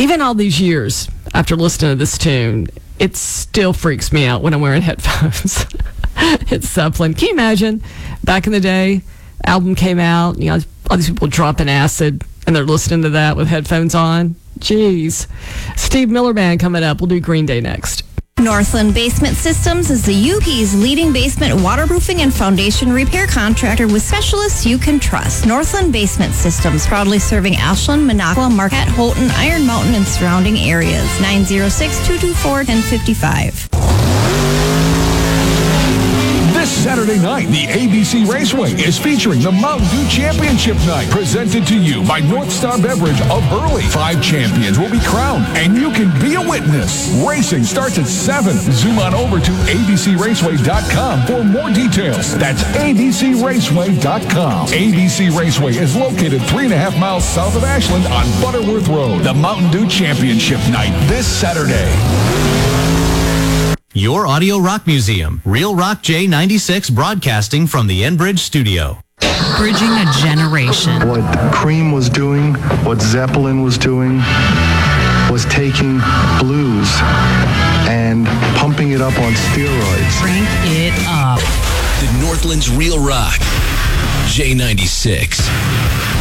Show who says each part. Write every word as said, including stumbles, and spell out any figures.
Speaker 1: Even all these years after listening to this tune, it still freaks me out when I'm wearing headphones. It's Zeppelin. Can you imagine back in the day, album came out, you know, all these people dropping acid and they're listening to that with headphones on? Jeez. Steve Miller Band coming up. We'll do Green Day next.
Speaker 2: Northland Basement Systems is the U P's leading basement waterproofing and foundation repair contractor with specialists you can trust. Northland Basement Systems, proudly serving Ashland, Minocqua, Marquette, Houghton, Iron Mountain, and surrounding areas. nine oh six, two two four, one oh five five.
Speaker 3: This Saturday night, the A B C Raceway is featuring the Mountain Dew Championship Night, presented to you by North Star Beverage of Hurley. Five champions will be crowned, and you can be a witness. Racing starts at seven. Zoom on over to a b c raceway dot com for more details. That's a b c raceway dot com. A B C Raceway is located three and a half miles south of Ashland on Butterworth Road. The Mountain Dew Championship Night this Saturday.
Speaker 4: Your Audio Rock Museum. Real Rock J ninety-six broadcasting from the Enbridge studio.
Speaker 5: Bridging a generation.
Speaker 6: What Cream was doing, what Zeppelin was doing, was taking blues and pumping it up on steroids.
Speaker 5: Crank it up.
Speaker 7: The Northland's Real Rock J ninety-six.